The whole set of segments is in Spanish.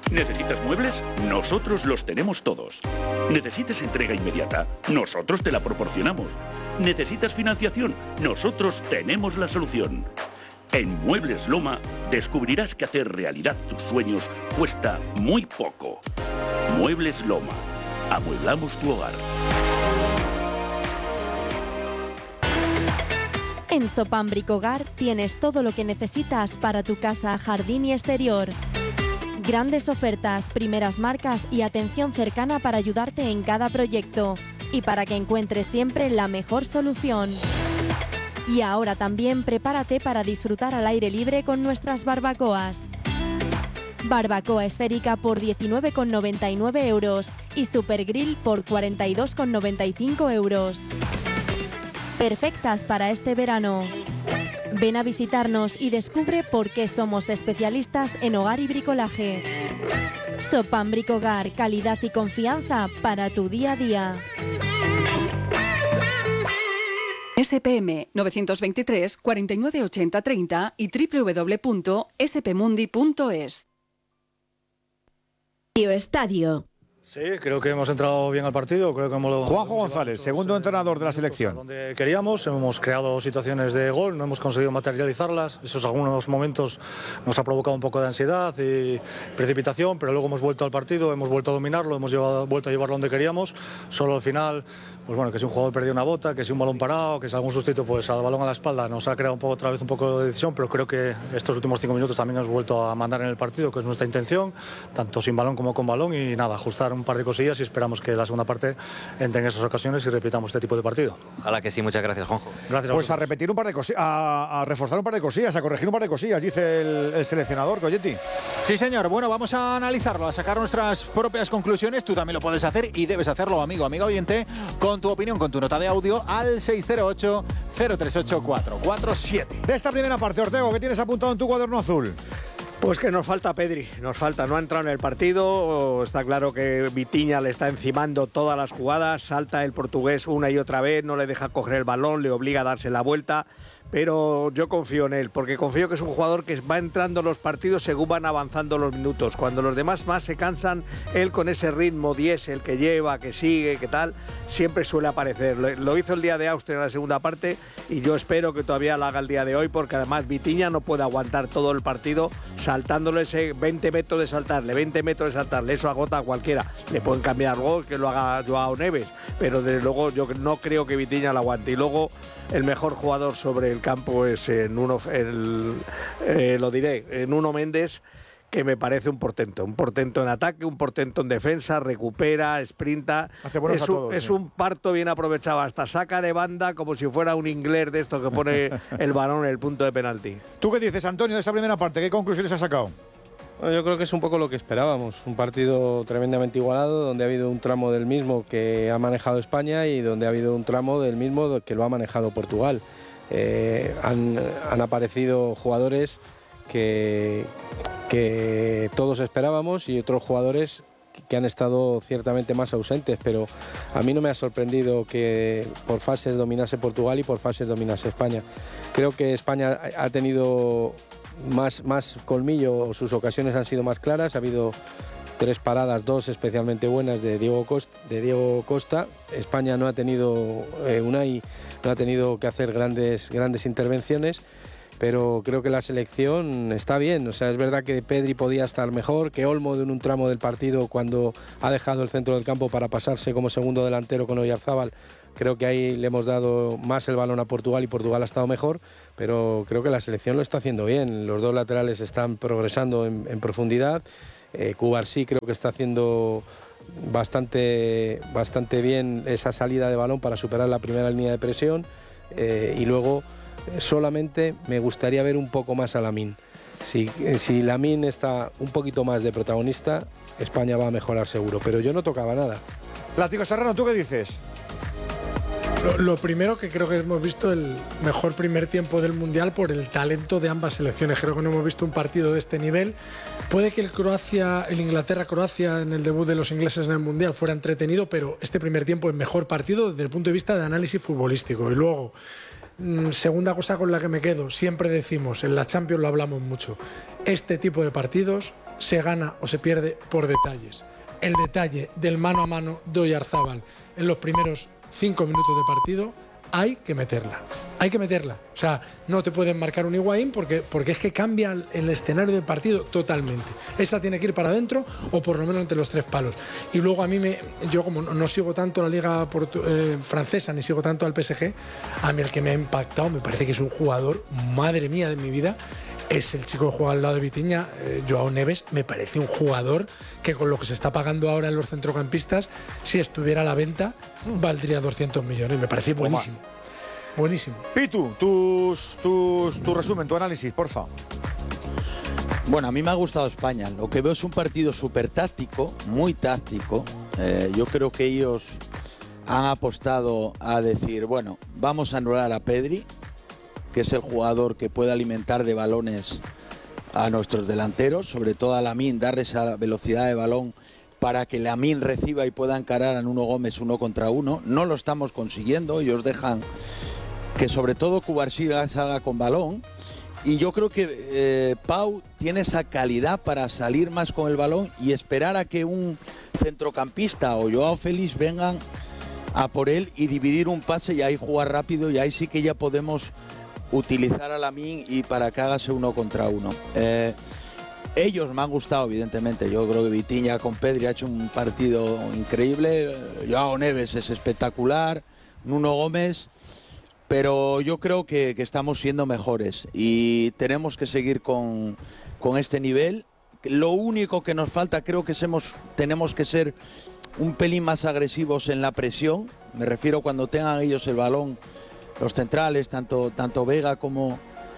¿Necesitas muebles? Nosotros los tenemos todos. ¿Necesitas entrega inmediata? Nosotros te la proporcionamos. ¿Necesitas financiación? Nosotros tenemos la solución. En Muebles Loma descubrirás que hacer realidad tus sueños cuesta muy poco. Muebles Loma. Amueblamos tu hogar. En Sopam Bricogar tienes todo lo que necesitas para tu casa, jardín y exterior. Grandes ofertas, primeras marcas y atención cercana para ayudarte en cada proyecto y para que encuentres siempre la mejor solución. Y ahora también prepárate para disfrutar al aire libre con nuestras barbacoas. Barbacoa esférica por 19,99 euros y Super Grill por 42,95 euros. Perfectas para este verano. Ven a visitarnos y descubre por qué somos especialistas en hogar y bricolaje. Sopam Bricogar, calidad y confianza para tu día a día. SPM 923 49 80 30 y www.spmundi.es. Estadio. Sí, creo que hemos entrado bien al partido. Creo que Juanjo González, segundo entrenador de la selección. Donde queríamos, hemos creado situaciones de gol, no hemos conseguido materializarlas. Esos algunos momentos nos ha provocado un poco de ansiedad y precipitación, pero luego hemos vuelto al partido, hemos vuelto a dominarlo, hemos vuelto a llevarlo donde queríamos. Solo al final, pues bueno, que si un jugador perdió una bota, que si un balón parado, que si algún sustituto, pues al balón a la espalda, nos ha creado otra vez un poco de decisión, pero creo que estos últimos 5 minutos también hemos vuelto a mandar en el partido, que es nuestra intención, tanto sin balón como con balón, y nada, ajustar un par de cosillas y esperamos que la segunda parte entre en esas ocasiones y repitamos este tipo de partido. Ojalá que sí, muchas gracias, Juanjo. Gracias. Pues a repetir un par de cosillas, a reforzar un par de cosillas, a corregir un par de cosillas, dice el seleccionador, Colletti. Sí, señor. Bueno, vamos a analizarlo, a sacar nuestras propias conclusiones. Tú también lo puedes hacer y debes hacerlo, amigo, amiga oyente, con tu opinión, con tu nota de audio al 608-038-447. De esta primera parte, Ortego, ¿qué tienes apuntado en tu cuaderno azul? Pues que nos falta Pedri, no ha entrado en el partido, está claro que Vitinha le está encimando todas las jugadas, salta el portugués una y otra vez, no le deja coger el balón, le obliga a darse la vuelta, pero yo confío en él, porque confío que es un jugador que va entrando en los partidos según van avanzando los minutos. Cuando los demás más se cansan, él con ese ritmo diésel que lleva, que sigue, que tal, siempre suele aparecer. Lo hizo el día de Austria en la segunda parte y yo espero que todavía lo haga el día de hoy, porque además Vitinha no puede aguantar todo el partido saltándole ese 20 metros de saltarle, eso agota a cualquiera. Le pueden cambiar algo que lo haga Joao Neves, pero desde luego yo no creo que Vitinha lo aguante. Y luego el mejor jugador sobre el campo es Nuno Méndez, que me parece un portento en ataque, un portento en defensa, recupera, sprinta, es un parto bien aprovechado, hasta saca de banda como si fuera un inglés de esto que pone el balón en el punto de penalti. ¿Tú qué dices, Antonio, de esta primera parte? ¿Qué conclusiones has sacado? Bueno, yo creo que es un poco lo que esperábamos, un partido tremendamente igualado, donde ha habido un tramo del mismo que ha manejado España y donde ha habido un tramo del mismo que lo ha manejado Portugal. Han aparecido jugadores que todos esperábamos y otros jugadores que han estado ciertamente más ausentes, pero a mí no me ha sorprendido que por fases dominase Portugal y por fases dominase España. Creo que España ha tenido más colmillo, sus ocasiones han sido más claras, ha habido 3 paradas, 2 especialmente buenas de Diego Costa. España no ha tenido, Unai no ha tenido que hacer grandes intervenciones, pero creo que la selección está bien. O sea, es verdad que Pedri podía estar mejor, que Olmo en un tramo del partido, cuando ha dejado el centro del campo para pasarse como segundo delantero con Oyarzábal, creo que ahí le hemos dado más el balón a Portugal y Portugal ha estado mejor, pero creo que la selección lo está haciendo bien. Los 2 laterales están progresando en profundidad. Cubarsí creo que está haciendo bastante bien esa salida de balón para superar la primera línea de presión, y luego solamente me gustaría ver un poco más a Lamine. Si Lamine está un poquito más de protagonista, España va a mejorar seguro, pero yo no tocaba nada. Látigo Serrano, ¿tú qué dices? Lo primero, que creo que hemos visto el mejor primer tiempo del Mundial por el talento de ambas selecciones. Creo que no hemos visto un partido de este nivel. Puede que el Inglaterra-Croacia en el debut de los ingleses en el Mundial fuera entretenido, pero este primer tiempo es mejor partido desde el punto de vista de análisis futbolístico. Y luego, segunda cosa con la que me quedo, siempre decimos, en la Champions lo hablamos mucho, este tipo de partidos se gana o se pierde por detalles. El detalle del mano a mano de Oyarzábal en los primeros 5 minutos de partido, hay que meterla. Hay que meterla. O sea, no te pueden marcar un Higuaín porque es que cambia el escenario del partido totalmente. Esa tiene que ir para adentro o por lo menos entre los 3 palos. Y luego yo como no sigo tanto la liga francesa ni sigo tanto al PSG, a mí el que me ha impactado, me parece que es un jugador, madre mía de mi vida, es el chico que juega al lado de Vitinha, Joao Neves. Me parece un jugador que con lo que se está pagando ahora en los centrocampistas, si estuviera a la venta, valdría 200 millones. Me parece buenísimo. Buenísimo. Pitu, tu resumen, tu análisis, porfa. Bueno, a mí me ha gustado España. Lo que veo es un partido súper táctico, muy táctico. Yo creo que ellos han apostado a decir, bueno, vamos a anular a Pedri, que es el jugador que puede alimentar de balones a nuestros delanteros, sobre todo a Lamine, darle esa velocidad de balón para que Lamine reciba y pueda encarar a Nuno Gómez 1 contra 1. No lo estamos consiguiendo, ellos dejan que sobre todo Cubarsí salga con balón, y yo creo que Pau tiene esa calidad para salir más con el balón y esperar a que un centrocampista o Joao Félix vengan a por él y dividir un pase y ahí jugar rápido, y ahí sí que ya podemos utilizar a Lamine y para que hágase 1 contra 1. Ellos me han gustado, evidentemente. Yo creo que Vitinha con Pedri ha hecho un partido increíble. Joao Neves es espectacular, Nuno Gómez, pero yo creo que estamos siendo mejores y tenemos que seguir con este nivel. Lo único que nos falta, creo que tenemos que ser un pelín más agresivos en la presión. Me refiero cuando tengan ellos el balón, los centrales, tanto Vega como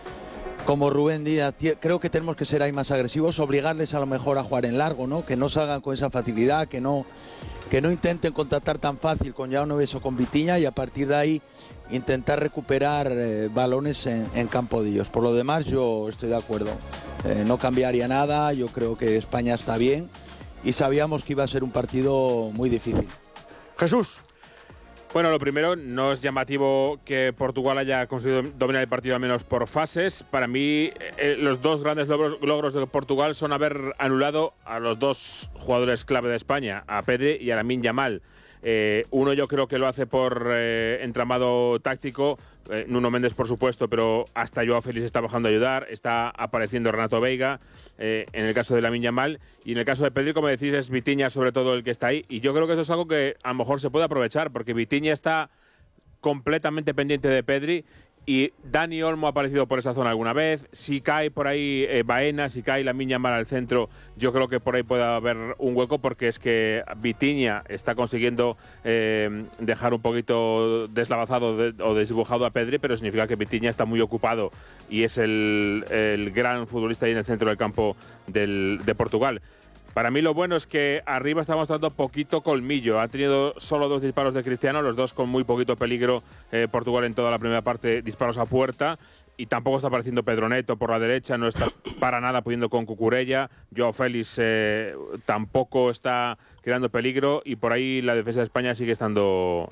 Rubén Díaz. Creo que tenemos que ser ahí más agresivos, obligarles a lo mejor a jugar en largo, ¿no? Que no salgan con esa facilidad, que no intenten contactar tan fácil con Joao Neves o con Vitinha, y a partir de ahí intentar recuperar balones en campo de ellos. Por lo demás, yo estoy de acuerdo. No cambiaría nada, yo creo que España está bien y sabíamos que iba a ser un partido muy difícil. Jesús. Bueno, lo primero, no es llamativo que Portugal haya conseguido dominar el partido al menos por fases. Para mí, los dos grandes logros de Portugal son haber anulado a los dos jugadores clave de España, a Pedri y a Lamine Yamal. Uno yo creo que lo hace por entramado táctico, Nuno Méndez por supuesto, pero hasta Joao Félix está bajando a ayudar, está apareciendo Renato Veiga, en el caso de Lamine Yamal, y en el caso de Pedri, como decís, es Vitinha sobre todo el que está ahí, y yo creo que eso es algo que a lo mejor se puede aprovechar, porque Vitinha está completamente pendiente de Pedri, y Dani Olmo ha aparecido por esa zona alguna vez. Si cae por ahí Baena, si cae Lamine Yamal al centro, yo creo que por ahí puede haber un hueco, porque es que Vitinha está consiguiendo dejar un poquito deslavazado o desdibujado a Pedri, pero significa que Vitinha está muy ocupado y es el gran futbolista ahí en el centro del campo de Portugal. Para mí lo bueno es que arriba está mostrando poquito colmillo. Ha tenido solo 2 disparos de Cristiano, los dos con muy poquito peligro. Portugal en toda la primera parte, disparos a puerta. Y tampoco está apareciendo Pedro Neto por la derecha, no está para nada pudiendo con Cucurella. Joao Félix tampoco está creando peligro, y por ahí la defensa de España sigue estando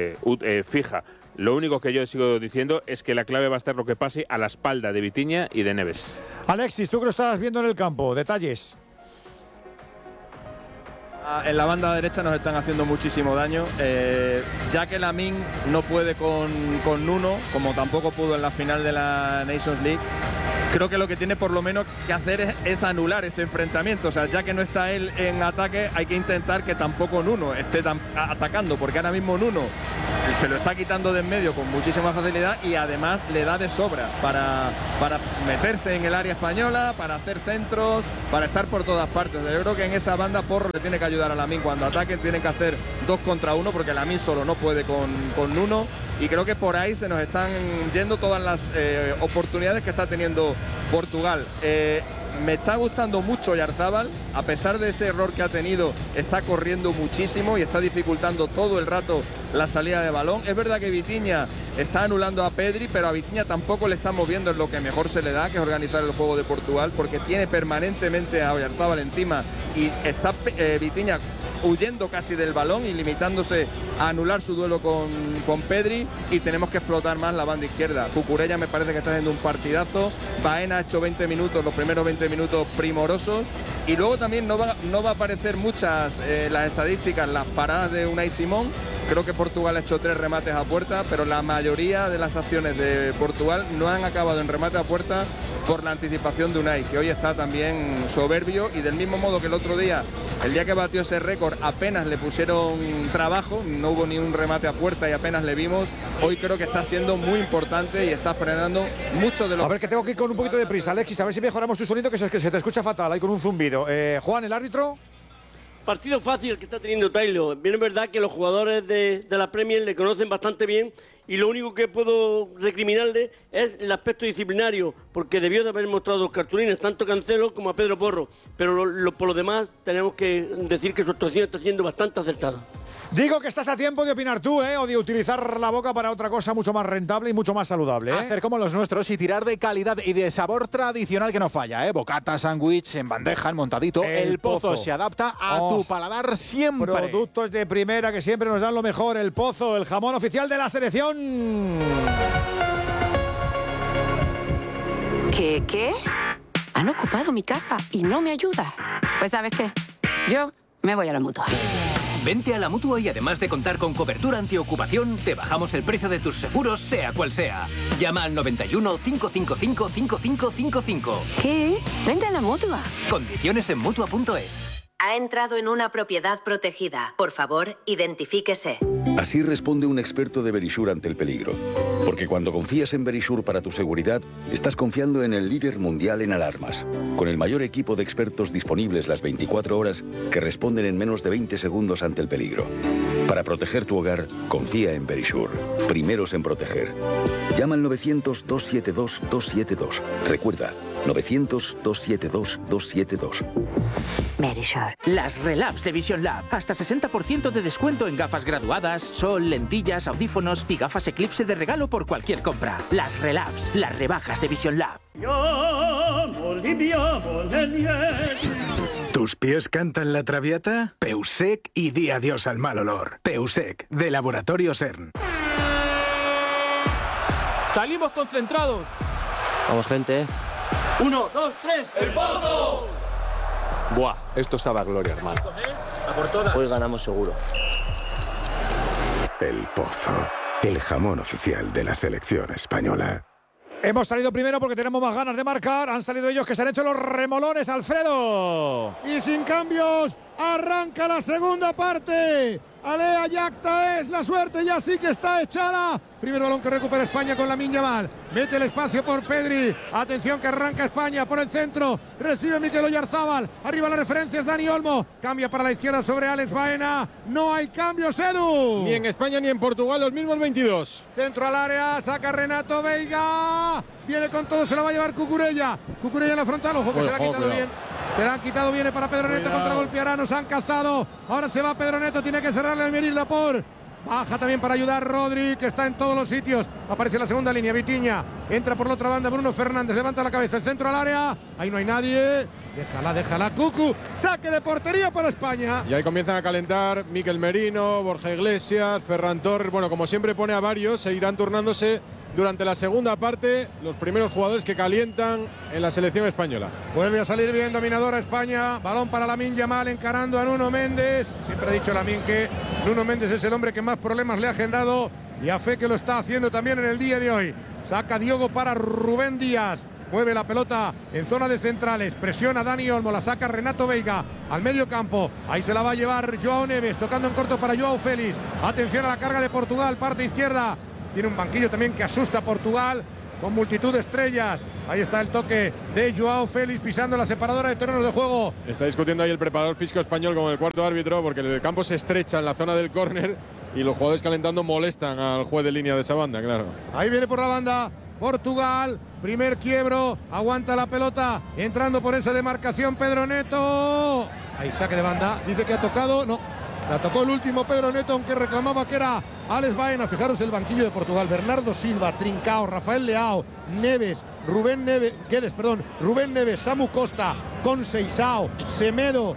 fija. Lo único que yo sigo diciendo es que la clave va a estar lo que pase a la espalda de Vitinha y de Neves. Alexis, tú que lo estás viendo en el campo, detalles. En la banda derecha nos están haciendo muchísimo daño, ya que Lamine no puede con Nuno, como tampoco pudo en la final de la Nations League. Creo que lo que tiene por lo menos que hacer es anular ese enfrentamiento. O sea, ya que no está él en ataque, hay que intentar que tampoco Nuno esté atacando, porque ahora mismo Nuno se lo está quitando de en medio con muchísima facilidad, y además le da de sobra para meterse en el área española, para hacer centros, para estar por todas partes. Yo creo que en esa banda Porro le tiene que ayudar a Lamine cuando ataquen, tiene que hacer 2 contra 1, porque Lamine solo no puede con Nuno, y creo que por ahí se nos están yendo todas las oportunidades que está teniendo Portugal. Me está gustando mucho Oyarzábal, a pesar de ese error que ha tenido, está corriendo muchísimo y está dificultando todo el rato la salida de balón. Es verdad que Vitinha está anulando a Pedri, pero a Vitinha tampoco le estamos viendo en lo que mejor se le da, que es organizar el juego de Portugal, porque tiene permanentemente a Oyarzábal encima, y está Vitinha huyendo casi del balón y limitándose a anular su duelo con Pedri, y tenemos que explotar más la banda izquierda. Cucurella me parece que está haciendo un partidazo, Baena ha hecho 20 minutos, los primeros 20 minutos primorosos, y luego también no va a aparecer muchas las estadísticas, las paradas de Unai Simón. Creo que Portugal ha hecho 3 remates a puerta, pero la mayoría de las acciones de Portugal no han acabado en remate a puerta por la anticipación de Unai, que hoy está también soberbio, y del mismo modo que el otro día, el día que batió ese récord, apenas le pusieron trabajo, no hubo ni un remate a puerta y apenas le vimos. Hoy creo que está siendo muy importante y está frenando mucho de los... A ver, que tengo que ir con un poquito de prisa, Alexis, a ver si mejoramos tu sonido, que se te escucha fatal, ahí con un zumbido. Juan, ¿el árbitro? Partido fácil que está teniendo Taylor. Bien, es verdad que los jugadores de la Premier le conocen bastante bien, y lo único que puedo recriminarle es el aspecto disciplinario, porque debió de haber mostrado 2 cartulines, tanto a Cancelo como a Pedro Porro, pero por lo demás tenemos que decir que su actuación está siendo bastante acertada. Digo que estás a tiempo de opinar tú, o de utilizar la boca para otra cosa mucho más rentable y mucho más saludable. Hacer como los nuestros y tirar de calidad y de sabor tradicional que no falla, bocata, sándwich, en bandeja, en montadito. El Pozo se adapta a tu paladar siempre. Productos de primera que siempre nos dan lo mejor. El Pozo, el jamón oficial de la selección. ¿Qué? Han ocupado mi casa y no me ayuda. Pues ¿sabes qué? Yo me voy a la Mutua. Vente a la Mutua y además de contar con cobertura antiocupación, te bajamos el precio de tus seguros, sea cual sea. Llama al 91 555 5555. ¿Qué? Vente a la Mutua. Condiciones en Mutua.es. Ha entrado en una propiedad protegida. Por favor, identifíquese. Así responde un experto de Verisure ante el peligro. Porque cuando confías en Verisure para tu seguridad, estás confiando en el líder mundial en alarmas. Con el mayor equipo de expertos disponibles las 24 horas que responden en menos de 20 segundos ante el peligro. Para proteger tu hogar, confía en Verisure. Primeros en proteger. Llama al 900-272-272. Recuerda, 900-272-272. Verisure. Las Relabs de Vision Lab. Hasta 60% de descuento en gafas graduadas, sol, lentillas, audífonos y gafas Eclipse de regalo por cualquier compra. Las Relabs, las rebajas de Vision Lab. ¿Tus pies cantan la Traviata? Peusec y di adiós al mal olor. Peusec, de Laboratorio CERN. ¡Salimos concentrados! Vamos, gente. 1, 2, 3, ¡el Pozo! Buah, esto sabe a gloria, hermano. Hoy ganamos seguro. El Pozo, el jamón oficial de la selección española. Hemos salido primero porque tenemos más ganas de marcar. Han salido ellos que se han hecho los remolones, Alfredo. Y sin cambios, arranca la segunda parte. Alea Yacta es la suerte, ya sí que está echada. Primer balón que recupera España con Lamine Yamal. Mete el espacio por Pedri. Atención que arranca España por el centro. Recibe Mikel Oyarzábal. Arriba la referencia es Dani Olmo. Cambia para la izquierda sobre Alex Baena. No hay cambios, Edu. Ni en España ni en Portugal, los mismos 22. Centro al área, saca Renato Veiga. Viene con todo, se la va a llevar Cucurella. Cucurella en la frontal, ojo que se la ha quitado bien. Se la han quitado, viene para Pedro Neto, contra golpeará, nos han cazado. Ahora se va Pedro Neto, tiene que cerrarle al Meril Laporte. Baja también para ayudar Rodri, que está en todos los sitios. Aparece la segunda línea, Vitinha. Entra por la otra banda Bruno Fernández, levanta la cabeza, el centro al área. Ahí no hay nadie. Déjala, Cucu. Saque de portería para España. Y ahí comienzan a calentar Mikel Merino, Borja Iglesias, Ferran Torres. Bueno, como siempre pone a varios, se irán turnándose durante la segunda parte los primeros jugadores que calientan en la selección española. Vuelve a salir bien dominadora España. Balón para Lamine Yamal encarando a Nuno Méndez. Siempre ha dicho Lamine que Nuno Méndez es el hombre que más problemas le ha agendado, y a fe que lo está haciendo también en el día de hoy. Saca Diogo para Rubén Díaz. Mueve la pelota en zona de centrales. Presiona Dani Olmo. La saca Renato Veiga al medio campo. Ahí se la va a llevar Joao Neves. Tocando en corto para Joao Félix. Atención a la carga de Portugal. Parte izquierda. Tiene un banquillo también que asusta a Portugal, con multitud de estrellas. Ahí está el toque de Joao Félix pisando la separadora de terrenos de juego. Está discutiendo ahí el preparador físico español con el cuarto árbitro, porque el campo se estrecha en la zona del córner y los jugadores calentando molestan al juez de línea de esa banda, claro. Ahí viene por la banda Portugal, primer quiebro, aguanta la pelota, entrando por esa demarcación Pedro Neto. Ahí saque de banda, dice que ha tocado, no. La tocó el último Pedro Neto, aunque reclamaba que era Alex Baena. Fijaros el banquillo de Portugal. Bernardo Silva, Trincao, Rafael Leao, Neves, Rubén Neves, Samu Costa, Conceição, Semedo,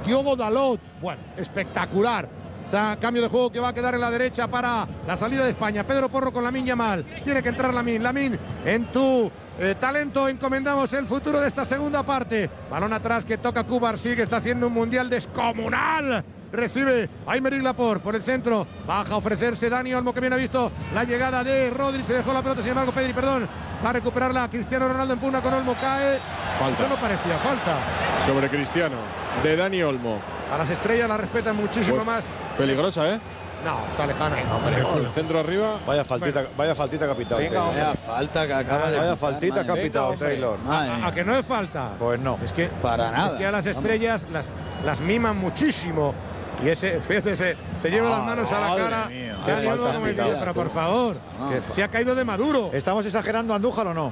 Diogo Dalot. Bueno, espectacular. O sea, cambio de juego que va a quedar en la derecha para la salida de España. Pedro Porro con Lamine Yamal. Tiene que entrar Lamine. Lamine, en tu talento encomendamos el futuro de esta segunda parte. Balón atrás que toca Cubarsí, que está haciendo un mundial descomunal. Recibe Aymeric Laporte por el centro. Baja a ofrecerse Dani Olmo, que bien ha visto la llegada de Rodri. Se dejó la pelota, sin embargo, Pedri, perdón. Va a recuperarla Cristiano Ronaldo en pugna con Olmo. Cae. Falta. Eso no parecía falta. Sobre Cristiano, de Dani Olmo. A las estrellas la respetan muchísimo Pues, más. Peligrosa, ¿eh? No, está lejana. El centro arriba. Vaya faltita capitado. Vaya falta que acaba de. Vaya faltita capitado, Taylor. ¿A que no es falta? Pues no. Es que para nada. Es que a las estrellas las miman muchísimo. Y fíjate, se lleva las manos a la cara. Pero por favor, se ha caído de Maduro. ¿Estamos exagerando, Andújar, o no?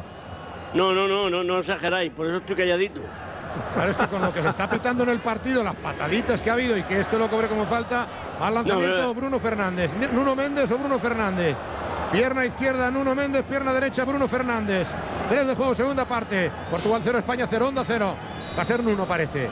No exageráis, por eso estoy calladito. Claro, es que con lo que se está pitando en el partido, las pataditas que ha habido y que esto lo cobre como falta, al lanzamiento Bruno Fernández. Nuno Méndez o Bruno Fernández. Pierna izquierda Nuno Méndez, pierna derecha Bruno Fernández. 3 de juego, segunda parte. Portugal 0, España 0, Onda 0. Va a ser Nuno, parece.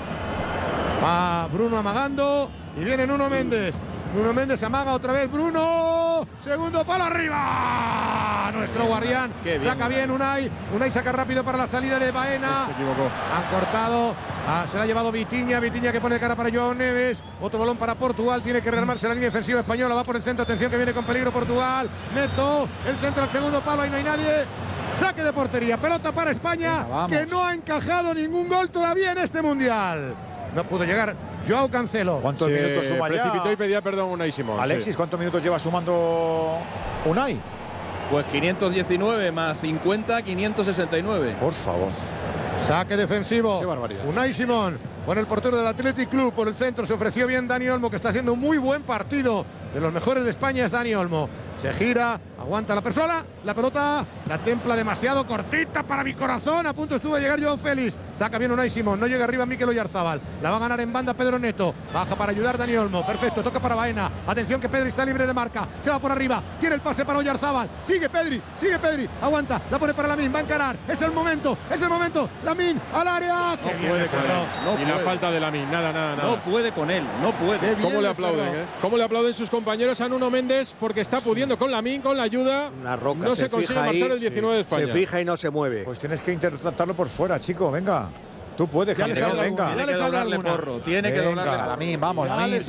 Va Bruno amagando y viene Nuno Méndez. Nuno Méndez amaga otra vez. Bruno. Segundo palo arriba. Nuestro guardián. Saca bien Unai. Unai saca rápido para la salida de Baena. Se equivocó. Han cortado. Se la ha llevado Vitinha. Vitinha que pone cara para João Neves. Otro balón para Portugal. Tiene que rearmarse la línea defensiva española. Va por el centro. Atención que viene con peligro Portugal. Neto. El centro al segundo palo. Ahí no hay nadie. Saque de portería. Pelota para España. Venga, que no ha encajado ningún gol todavía en este mundial. No pudo llegar Joao Cancelo. ¿Cuántos minutos suma ya? Precipitó y pedía perdón Unai Simón. Alexis, ¿cuántos minutos lleva sumando Unai? Pues 519 más 50, 569. Por favor. Saque defensivo. Qué barbaridad. Unai Simón con el portero del Athletic Club por el centro. Se ofreció bien Dani Olmo, que está haciendo un muy buen partido. De los mejores de España es Dani Olmo. Se gira, aguanta la persona, la pelota la templa demasiado cortita para mi corazón. A punto estuvo de llegar Joao Félix. Saca bien Unai Simón, no llega arriba Mikel Oyarzabal. La va a ganar en banda Pedro Neto. Baja para ayudar Dani Olmo. Perfecto, toca para Baena. Atención que Pedri está libre de marca. Se va por arriba, tiene el pase para Oyarzabal. Sigue Pedri. Aguanta, la pone para Lamine, va a encarar. Es el momento. Lamine al área. No puede con él. Y la falta de Lamine, nada. No puede con él, no puede. ¿Cómo le aplauden? ¿Cómo le aplauden sus compañeros a Nuno Méndez? Porque está pudiendo con Lamine, con la ayuda. Una roca, no se consigue marchar el 19 de España. Se fija y no se mueve. Pues tienes que intentarlo por fuera, chico, venga. Tú puedes, campeón, venga. Tiene que doblarle Porro, tiene que doblarle. Lamine, vamos, Lamine.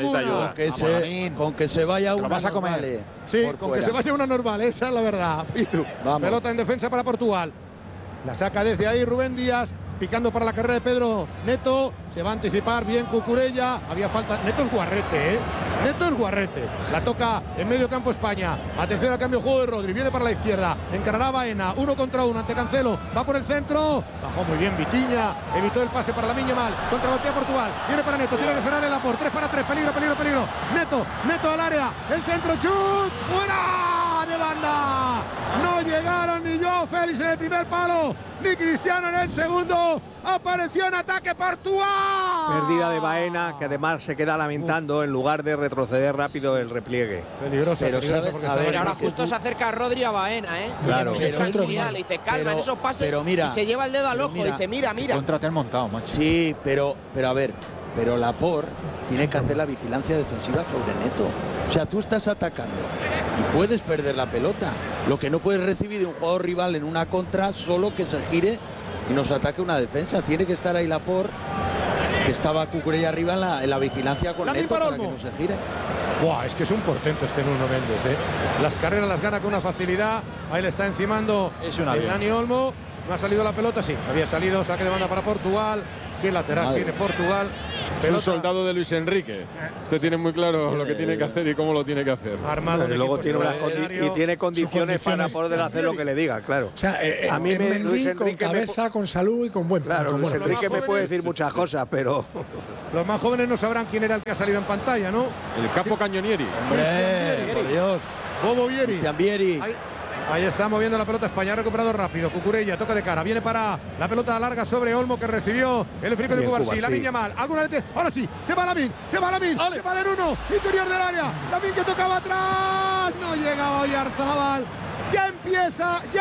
Con que se vaya una. Lo vas a comer. Vale. Sí, con que se vaya una normal, esa es la verdad. Pelota en defensa para Portugal. La saca desde ahí Rubén Díaz. Picando para la carrera de Pedro Neto. Se va a anticipar bien Cucurella. Había falta. Neto es guarrete, Neto es guarrete. La toca en medio campo España. Atención al cambio de juego de Rodri. Viene para la izquierda. Encarará Baena. 1 contra 1 ante Cancelo. Va por el centro. Bajó muy bien Vitinha. Evitó el pase para Lamine Yamal. Contravoltea Portugal. Viene para Neto. Tiene que cerrar el Laporte. 3 para 3. Peligro. Neto al área. El centro. Chut. ¡Fuera! De banda. No llegaron ni Joao Félix en el primer palo, ni Cristiano en el segundo. Apareció en ataque Portugal. Pérdida de Baena, que además se queda lamentando en lugar de retroceder rápido el repliegue. Peligroso. Pero ahora justo se acerca Rodri a Baena, Claro. Le dice calma en esos pases y se lleva el dedo al ojo. Dice mira. Contra te han montado, macho. Sí, pero a ver. Pero Laporte tiene que hacer la vigilancia defensiva sobre Neto. O sea, tú estás atacando y puedes perder la pelota. Lo que no puedes recibir de un jugador rival en una contra, solo que se gire y nos ataque una defensa. Tiene que estar ahí Laporte, que estaba Cucurella arriba en la vigilancia con Neto para que no se gire. Buah, es que es un portento este Nuno Méndez, Las carreras las gana con una facilidad. Ahí le está encimando Dani Olmo. No ha salido la pelota, sí. Había salido, saque de banda para Portugal. ¿Qué lateral tiene Portugal? Es un soldado de Luis Enrique. Este tiene muy claro lo que tiene que hacer y cómo lo tiene que hacer. Armado. Y luego tiene condiciones para poder hacer lo que le diga, claro. O sea, a mí Luis Enrique con cabeza, con salud y con buen plan. Claro, Luis Enrique me puede decir muchas cosas, pero los más jóvenes no sabrán quién era el que ha salido en pantalla, ¿no? El Capo Cañonieri. Hombre, por Dios. Bobo Vieri. Vieri. Ahí está moviendo la pelota España, ha recuperado rápido. Cucurella toca de cara, viene para la pelota larga sobre Olmo, que recibió el frico de Cubarsí. Lamine Yamal, ahora sí, se va Lamine, se va el 1, interior del área. Lamine que tocaba atrás, no llegaba Oyarzabal. Ya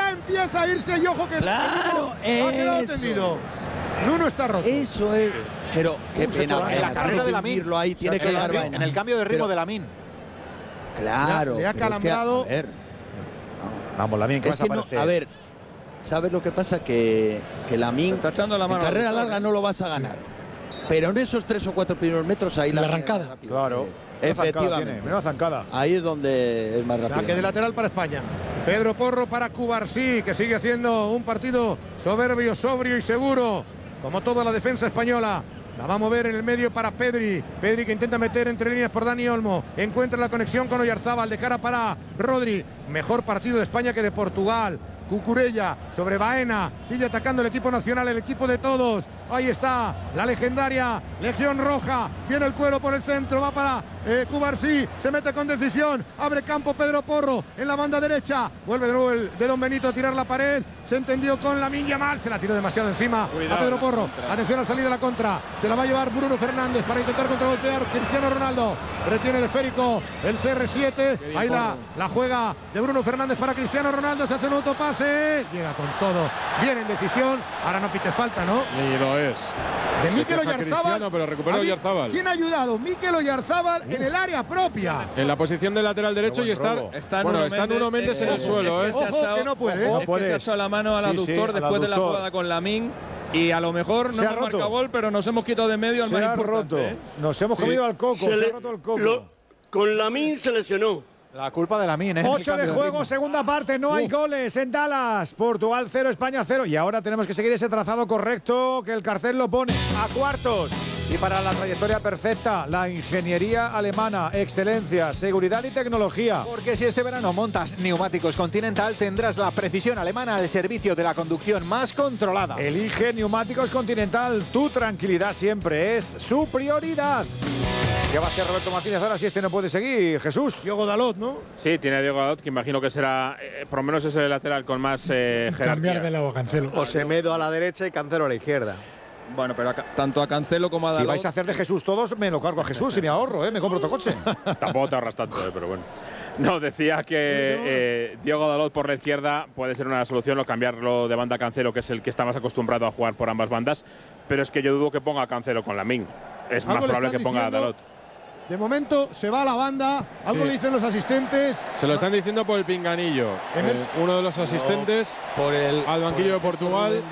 empieza a irse y ojo que claro, ha quedado tendido. Nuno está roto. Eso es. Pero qué pena. En la carrera de Lamine. Ahí tiene que llegar Baena. En el cambio de ritmo de Lamine. Claro. Le ha calambrado. Vamos, Lamine, ¿qué vas a aparecer? A ver, ¿sabes lo que pasa? Que Lamine está echando la mano en carrera larga no lo vas a ganar. Pero en esos 3 o 4 primeros metros ahí la arrancada. Claro. Efectivamente. Menuda zancada. Ahí es donde es más rápido. Saque de lateral para España. Pedro Porro para Cubarsí, que sigue haciendo un partido soberbio, sobrio y seguro, como toda la defensa española. La va a mover en el medio para Pedri. Pedri que intenta meter entre líneas por Dani Olmo. Encuentra la conexión con Oyarzábal de cara para Rodri. Mejor partido de España que de Portugal. Cucurella sobre Baena. Sigue atacando el equipo nacional, el equipo de todos. Ahí está la legendaria Legión Roja. Viene el cuero por el centro. Va para Cubarsí. Se mete con decisión. Abre campo Pedro Porro en la banda derecha. Vuelve de nuevo el de Don Benito a tirar la pared. Se entendió con Lamine Yamal. Se la tiró demasiado encima a Pedro Porro. Atención a la salida de la contra. Se la va a llevar Bruno Fernández para intentar contragolpear Cristiano Ronaldo. Retiene el esférico el CR7. Ahí la juega de Bruno Fernández para Cristiano Ronaldo. Se hace un autopase. Llega con todo. Viene en decisión. Ahora no pite falta, ¿no? Y lo es. De Mikel Oyarzábal. Pero recuperó Oyarzábal. ¿Quién ha ayudado? Mikel Oyarzábal en el área propia. En la posición de lateral derecho y está Nuno Méndez en el suelo. Ojo que no puede. Es que se ha echado la mano al aductor después de la jugada con Lamine. Y a lo mejor no nos marca gol, pero nos hemos quitado de medio al más importante. Nos hemos comido al coco. Se ha roto el coco. Con Lamine se lesionó. La culpa de Lamine, ¿eh? 8 de juego, segunda parte, no hay goles en Dallas. Portugal 0, España 0. Y ahora tenemos que seguir ese trazado correcto que el cartel lo pone a cuartos. Y para la trayectoria perfecta, la ingeniería alemana, excelencia, seguridad y tecnología. Porque si este verano montas neumáticos Continental, tendrás la precisión alemana al servicio de la conducción más controlada. Elige neumáticos Continental. Tu tranquilidad siempre es su prioridad. ¿Qué va a hacer Roberto Martínez ahora si este no puede seguir? Jesús. Diogo Dalot, ¿no? Sí, tiene a Diogo Dalot, que imagino que será, por lo menos es el lateral con más jerarquía. Cambiar de lado a Cancelo. O Semedo a la derecha y Cancelo a la izquierda. Bueno, pero tanto a Cancelo como a Dalot. Si vais a hacer de Jesús todos, me lo cargo a Jesús y me ahorro, me compro otro coche. Tampoco te ahorras tanto, pero bueno. No, decía que Diogo Dalot por la izquierda puede ser una solución o cambiarlo de banda a Cancelo, que es el que está más acostumbrado a jugar por ambas bandas. Pero es que yo dudo que ponga a Cancelo con Lamine. Es más probable que ponga a Dalot. De momento se va a la banda. Algo le dicen los asistentes. Se lo están diciendo por el pinganillo. Uno de los asistentes por el, al banquillo de Portugal.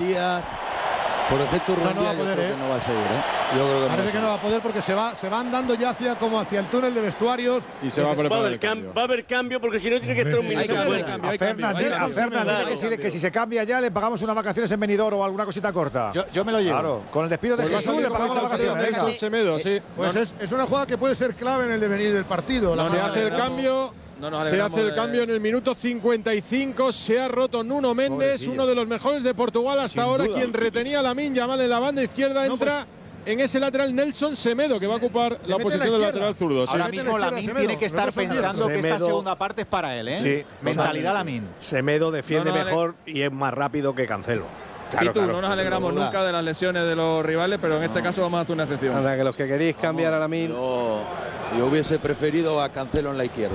Por efecto Rubén no va a poder, no va a seguir, Yo creo que parece que no va a poder porque se van dando ya hacia el túnel de vestuarios. Y se va a preparar va a haber cambio porque si no tiene que estar un minuto. A Fernández que si se cambia ya le pagamos unas vacaciones en Benidorm o alguna cosita corta. Yo me lo llevo. Claro, con el despido de Jesús le pagamos las vacaciones. Semedo, sí. Pues es una jugada que puede ser clave en el devenir del partido. Se hace el cambio. Se hace el cambio en el minuto 55. Se ha roto Nuno Méndez, uno de los mejores de Portugal hasta ahora. Quien retenía a Lamine Yamal en la banda izquierda. Entra en ese lateral Nelson Semedo, que va a ocupar la posición del lateral zurdo. Ahora mismo Lamine tiene que estar pensando que esta segunda parte es para él. Sí, mentalidad Lamine. Semedo defiende mejor y es más rápido que Cancelo. Claro, no nos alegramos nunca de las lesiones de los rivales, pero en este caso vamos a hacer una excepción. Anda, que los que queréis cambiar a Lamine. Yo hubiese preferido a Cancelo en la izquierda.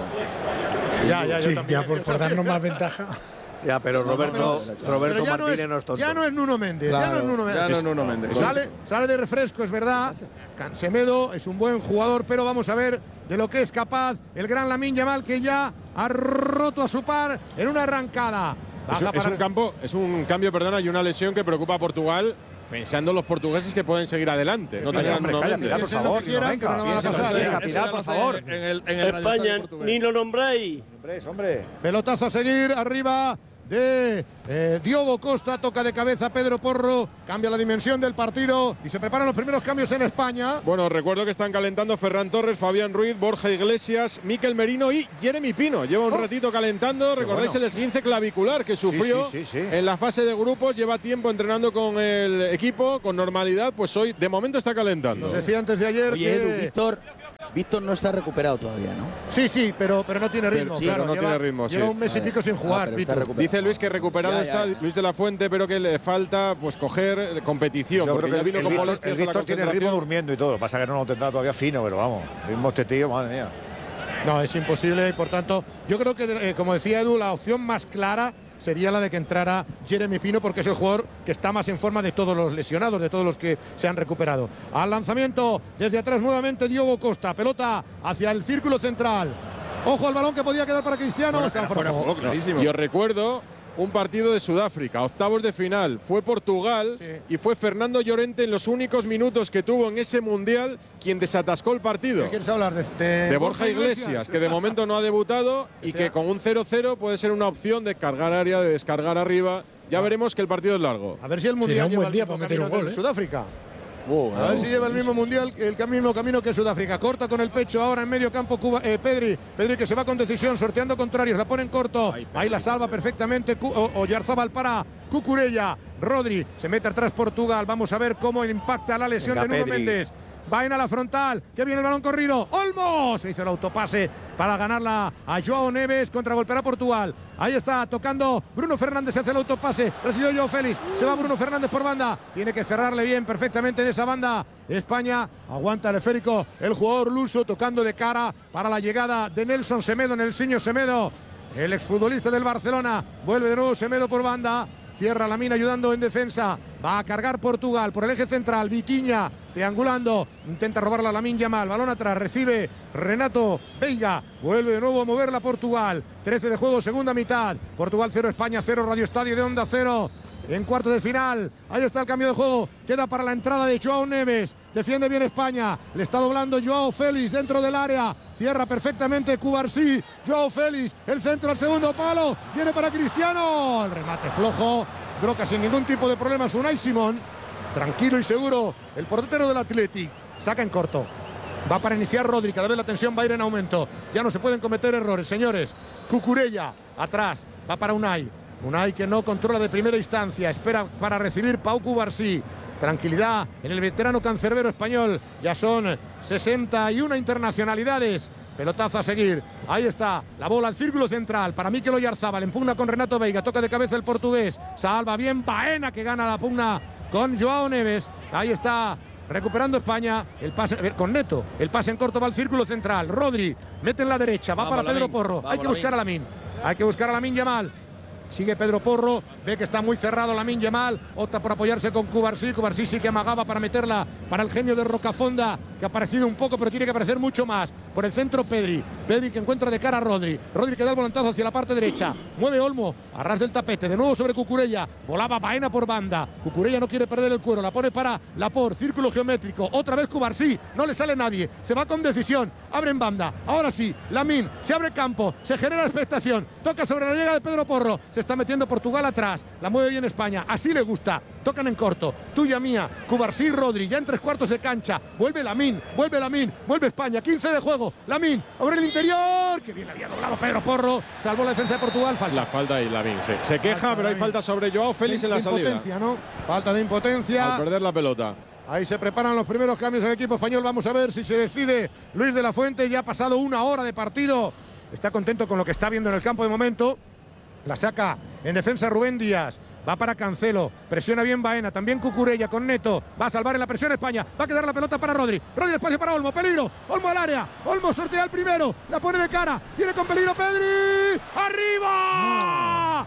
Ya por darnos más ventaja. Ya, pero Roberto Martínez no es tonto. Ya no es Nuno Méndez. Claro, ya no es Nuno Méndez. Sale de refresco, es verdad. Semedo es un buen jugador, pero vamos a ver de lo que es capaz el gran Lamine Yamal, que ya ha roto a su par en una arrancada. Es un cambio, y una lesión que preocupa a Portugal, pensando los portugueses que pueden seguir adelante. No calla, por favor. Pilar, por favor. España, ni lo nombráis. Hombre. Pelotazo a seguir, arriba de Diogo Costa, toca de cabeza Pedro Porro, cambia la dimensión del partido y se preparan los primeros cambios en España. Bueno, recuerdo que están calentando Ferran Torres, Fabián Ruiz, Borja Iglesias, Mikel Merino y Jeremy Pino. Lleva un ratito calentando. ¿Recordáis el esguince clavicular que sufrió en la fase de grupos? Lleva tiempo entrenando con el equipo con normalidad, pues hoy de momento está calentando. Nos decía antes de ayer que Víctor no está recuperado todavía, ¿no? Sí, pero no tiene ritmo, claro. Lleva un mes y pico sin jugar. Dice Luis que recuperado está Luis de la Fuente, pero que le falta pues coger competición. Yo creo que el Víctor tiene ritmo durmiendo y todo. Lo que pasa es que no lo tendrá todavía fino, pero vamos, ritmo este tío, madre mía. No, es imposible y por tanto, yo creo que, como decía Edu, la opción más clara sería la de que entrara Jeremy Pino, porque es el jugador que está más en forma de todos los lesionados, de todos los que se han recuperado. Al lanzamiento, desde atrás nuevamente Diogo Costa, pelota hacia el círculo central. Ojo al balón que podía quedar para Cristiano. Bueno, fuera de juego, clarísimo. Yo recuerdo un partido de Sudáfrica, octavos de final, fue Portugal y fue Fernando Llorente en los únicos minutos que tuvo en ese Mundial quien desatascó el partido. ¿Qué quieres hablar? De Borja Iglesias, que de momento no ha debutado y que con un 0-0 puede ser una opción de cargar área, de descargar arriba. Ya veremos que el partido es largo. A ver si el Mundial lleva el mismo camino de Sudáfrica. A ver si lleva el mismo mundial, el mismo camino que Sudáfrica. Corta con el pecho ahora en medio campo Pedri que se va con decisión, sorteando contrarios, la pone en corto. Ahí la salva perfectamente Oyarzabal para Cucurella. Rodri se mete atrás Portugal. Vamos a ver cómo impacta la lesión de Nuno Méndez. Baena a la frontal, que viene el balón corrido. ¡Olmo! Se hizo el autopase para ganarla a Joao Neves, contragolpeará Portugal. Ahí está, tocando Bruno Fernández, hace el autopase, recibió Joao Félix, se va Bruno Fernández por banda, tiene que cerrarle bien perfectamente en esa banda. España aguanta el esférico, el jugador luso tocando de cara para la llegada de Nelson Semedo, Nelsinho Semedo, el exfutbolista del Barcelona. Vuelve de nuevo Semedo por banda. Cierra Lamine ayudando en defensa. Va a cargar Portugal por el eje central. Vitinha triangulando. Intenta robarla a Lamine Yamal. Balón atrás. Recibe Renato Veiga. Vuelve de nuevo a moverla Portugal. 13 de juego, segunda mitad. Portugal 0, España 0. Radio Estadio de Onda 0. En cuartos de final. Ahí está el cambio de juego. Queda para la entrada de Joao Neves. Defiende bien España. Le está doblando Joao Félix dentro del área. Cierra perfectamente Cubarsí. Joao Félix. El centro al segundo palo. Viene para Cristiano. El remate flojo. Broca sin ningún tipo de problemas. Unai Simón. Tranquilo y seguro. El portero del Athletic. Saca en corto. Va para iniciar Rodri. Cada vez la tensión va a ir en aumento. Ya no se pueden cometer errores, señores. Cucurella. Atrás. Va para Unai. Unai que no controla de primera instancia. Espera para recibir Pau Cubarsí. Tranquilidad en el veterano cancerbero español. Ya son 61 internacionalidades. Pelotazo a seguir. Ahí está la bola al círculo central para Mikel Oyarzabal. En pugna con Renato Veiga. Toca de cabeza el portugués. Salva bien Baena, que gana la pugna con Joao Neves. Ahí está recuperando España. El pase con Neto. El pase en corto va al círculo central. Rodri mete en la derecha. Va para Pedro Porro. Hay que buscar a Lamine. Hay que buscar a Lamine Yamal. Sigue Pedro Porro, ve que está muy cerrado Lamine Yamal, opta por apoyarse con Cubarsí. Cubarsí sí que amagaba para meterla para el genio de Rocafonda, que ha aparecido un poco, pero tiene que aparecer mucho más. Por el centro Pedri que encuentra de cara a Rodri. Rodri que da el volantazo hacia la parte derecha. Mueve Olmo, a ras del tapete, de nuevo sobre Cucurella. Volaba Baena por banda. Cucurella no quiere perder el cuero, la pone para Laporte, círculo geométrico. Otra vez Cubarsí, no le sale nadie. Se va con decisión, abre en banda. Ahora sí, Lamine, se abre campo, se genera expectación. Toca sobre la llegada de Pedro Porro. Se está metiendo Portugal atrás, la mueve bien España, así le gusta, tocan en corto, tuya mía, Cubarsí, Rodri, ya en 3/4 de cancha, vuelve Lamine, vuelve España, 15 de juego, Lamine, abre el interior, que bien había doblado Pedro Porro, salvó la defensa de Portugal, falta. La falta y Lamine, sí. Se queja, pero hay falta sobre Joao Félix en la salida. Impotencia, ¿no? Falta de impotencia. Al perder la pelota. Ahí se preparan los primeros cambios del equipo español, vamos a ver si se decide Luis de la Fuente, ya ha pasado 1 hora de partido, está contento con lo que está viendo en el campo de momento. La saca en defensa Rubén Díaz. Va para Cancelo. Presiona bien Baena. También Cucurella con Neto. Va a salvar en la presión España. Va a quedar la pelota para Rodri. Rodri espacio para Olmo. Peligro. Olmo al área. Olmo sortea el primero. La pone de cara. Viene con peligro Pedri. ¡Arriba!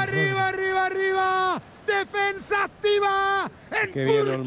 ¡Arriba! Defensa activa en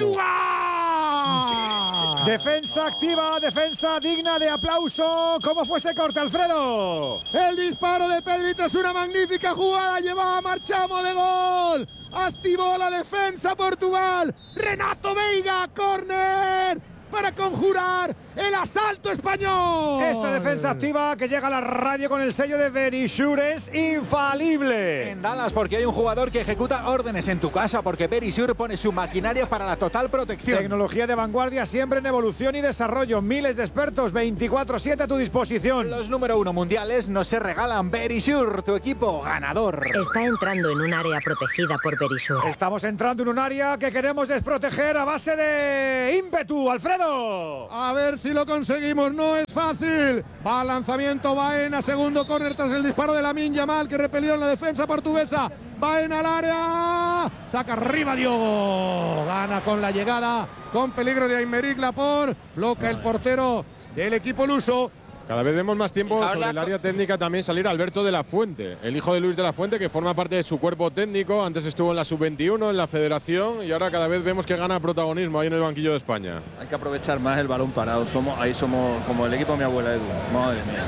Portugal. Defensa activa, defensa digna de aplauso. ¿Cómo fue ese corte, Alfredo? El disparo de Pedrito es una magnífica jugada. Llevaba Marchamo de gol. Activó la defensa Portugal. Renato Veiga, córner para conjurar el asalto español. Esta defensa activa que llega a la radio con el sello de Verisure es infalible. En Dallas, porque hay un jugador que ejecuta órdenes en tu casa, porque Verisure pone su maquinaria para la total protección. Tecnología de vanguardia siempre en evolución y desarrollo. Miles de expertos 24/7 a tu disposición. Los número 1 mundiales no se regalan. Verisure, tu equipo ganador. Está entrando en un área protegida por Verisure. Estamos entrando en un área que queremos desproteger a base de ímpetu, Alfredo. A ver si lo conseguimos, no es fácil. Va al lanzamiento Baena, segundo córner tras el disparo de Lamine Yamal, que repelió en la defensa portuguesa. Baena al área, saca arriba Diogo, gana con la llegada, con peligro de Aymeric Laporte, bloquea el portero del equipo luso. Cada vez vemos más tiempo sobre el área técnica también salir Alberto de la Fuente, el hijo de Luis de la Fuente, que forma parte de su cuerpo técnico. Antes estuvo en la sub-21, en la federación, y ahora cada vez vemos que gana protagonismo ahí en el banquillo de España. Hay que aprovechar más el balón parado. Ahí somos como el equipo de mi abuela Edu. Madre mía.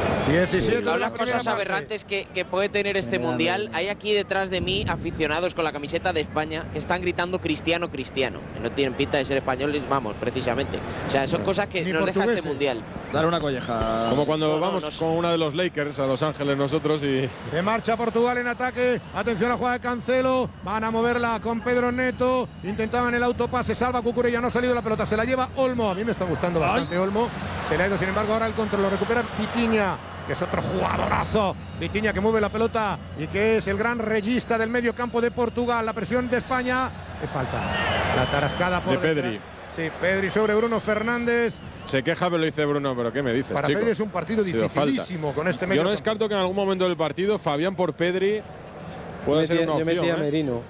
17. Son las cosas aberrantes que puede tener este mundial. Hay aquí detrás de mí aficionados con la camiseta de España que están gritando Cristiano, Cristiano. Que no tienen pinta de ser españoles, vamos, precisamente. O sea, son cosas que nos deja este mundial. Dale una colleja. Como cuando vamos con una de los Lakers a Los Ángeles nosotros y... De marcha Portugal en ataque. Atención a la jugada de Cancelo. Van a moverla con Pedro Neto. Intentaban el autopase. Salva Cucurella. No ha salido la pelota. Se la lleva Olmo. A mí me está gustando bastante Olmo. Se le ha ido, sin embargo, ahora el control. Lo recupera Vitinha, que es otro jugadorazo. Vitinha, que mueve la pelota y que es el gran regista del medio campo de Portugal. La presión de España. Le falta la tarascada por de Pedri. Sí, Pedri sobre Bruno Fernández. Se queja, pero lo dice Bruno, pero ¿qué me dices, Para chico? Pedri es un partido dificilísimo con este medio. Yo no descarto que en algún momento del partido Fabián por Pedri pueda ser una opción. Yo metía a Merino.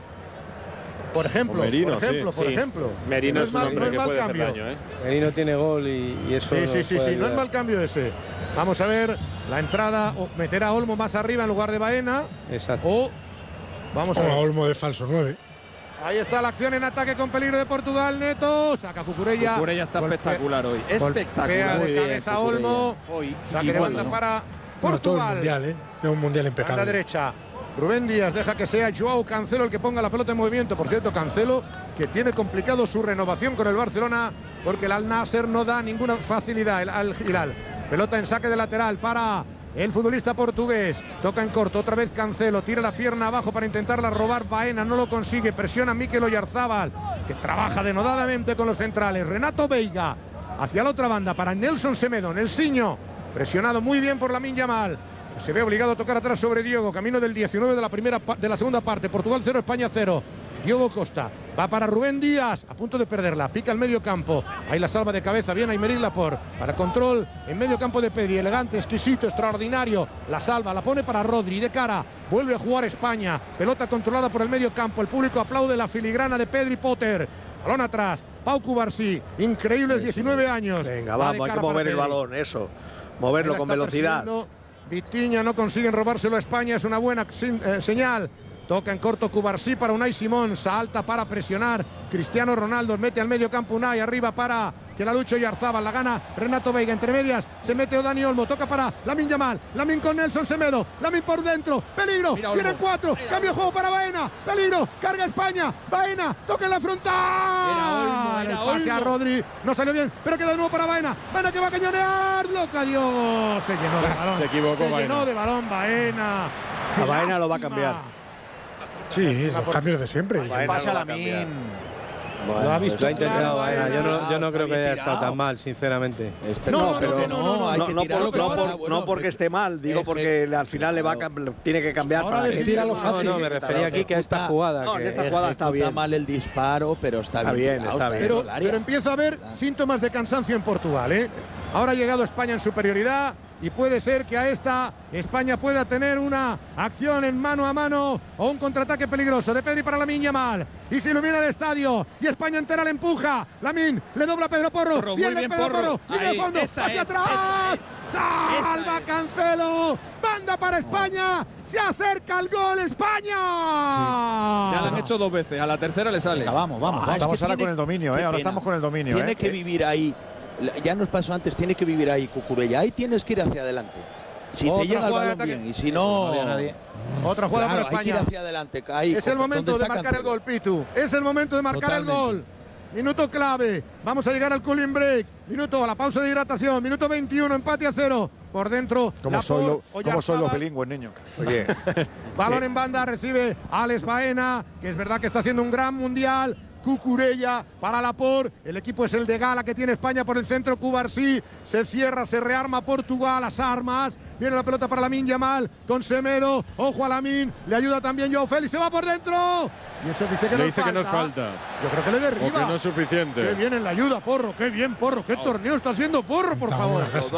Por ejemplo, Merino, por ejemplo. Merino no es un hombre que puede hacer daño, ¿eh? Merino tiene gol y eso. Sí, no es mal cambio ese. Vamos a ver la entrada, o meter a Olmo más arriba en lugar de Baena. Exacto. O vamos a ver. Olmo de falso 9. Ahí está la acción en ataque con peligro de Portugal. Neto saca Cucurella. Cucurella está espectacular hoy. Espectacular. De cabeza Olmo. Hoy. Saque de banda para Portugal. Todo el mundial, ¿eh? Es un mundial impecable. A la derecha. Rubén Díaz deja que sea Joao Cancelo el que ponga la pelota en movimiento. Por cierto, Cancelo, que tiene complicado su renovación con el Barcelona porque el Al Nasser no da ninguna facilidad al Hilal. Pelota en saque de lateral para el futbolista portugués. Toca en corto, otra vez Cancelo. Tira la pierna abajo para intentarla robar Baena. No lo consigue. Presiona Mikel Oyarzábal, que trabaja denodadamente con los centrales. Renato Veiga hacia la otra banda para Nelson Semedo. Nelsinho, presionado muy bien por Lamine Yamal. Se ve obligado a tocar atrás sobre Diogo. Camino del 19 de la segunda parte. Portugal 0, España 0. Diogo Costa va para Rubén Díaz, a punto de perderla, pica el medio campo, ahí la salva de cabeza, bien Aymeric Laporte, para control en medio campo de Pedri, elegante, exquisito, extraordinario, la salva, la pone para Rodri, de cara, vuelve a jugar España, pelota controlada por el medio campo, el público aplaude la filigrana de Pedri Potter, balón atrás, Pau Cubarsí, increíbles 19 años. Venga, vamos, hay que mover el balón, eso, moverlo con velocidad. Vitinha, no consiguen robárselo a España, es una buena señal. Toca en corto Cubarsí para Unai Simón. Salta para presionar Cristiano Ronaldo. Mete al medio campo Unai. Arriba para que la lucha Oyarzábal. La gana Renato Veiga. Entre medias se mete Dani Olmo. Toca para Lamine Yamal. Lamine con Nelson Semedo. Lamine por dentro. Peligro. Vienen 4. Cambio de juego para Baena. Peligro. Carga España. Baena. Toca en la frontal. El pase a Rodri. No salió bien. Pero queda de nuevo para Baena. Baena que va a cañonear. Lo cayó. Se llenó de balón. Se equivocó Se Baena. llenó de balón Baena. A Baena lo va a cambiar. Sí, los cambios de siempre. Pasa a Lamine. Lo ha visto. Lo ha intentado claro, Baena. Yo no creo que haya estado tan mal, sinceramente. No porque esté mal, digo porque al final le va tiene que cambiar. Ahora le tira lo fácil. No, me refería aquí que a esta jugada. No, en esta jugada está bien. Está mal el disparo, pero está bien. Pero empieza a haber síntomas de cansancio en Portugal, ¿eh? Ahora ha llegado España en superioridad y puede ser que a esta España pueda tener una acción en mano a mano o un contraataque peligroso de Pedri para Lamine Yamal. Y se ilumina el estadio y España entera le empuja. Lamine le dobla a Pedro Porro. Bien Pedro Porro. Línea de fondo. Hacia atrás. Salva Cancelo. Banda para España. Se acerca el gol España. Ya lo han hecho 2 veces. A la tercera le sale. Vamos. Estamos ahora con el dominio, ¿eh? Ahora estamos con el dominio. Tiene que vivir ahí. Ya nos pasó antes, tiene que vivir ahí Cucurella. Ahí tienes que ir hacia adelante. Si te llega el balón bien y si no... Otra jugada para España. Hay que ir hacia adelante. Ahí, es el momento de marcar el gol, Pitu. Es el momento de marcar el gol. Minuto clave. Vamos a llegar al cooling break. Minuto a la pausa de hidratación. Minuto 21, empate a 0. Por dentro. ¿Cómo son los bilingües, niño? Oye. Balón en banda, recibe Alex Baena, que es verdad que está haciendo un gran mundial. Cucurella para Laporte, el equipo es el de gala que tiene España por el centro. Cubarsí se cierra, se rearma Portugal, las armas, viene la pelota para Lamine Yamal con Semedo, ojo a Lamine, le ayuda también Joao Félix, se va por dentro y eso dice que no es falta. Yo creo que le derriba. O que no es suficiente. Qué bien en la ayuda, Porro, qué bien Porro, qué torneo está haciendo Porro, por favor.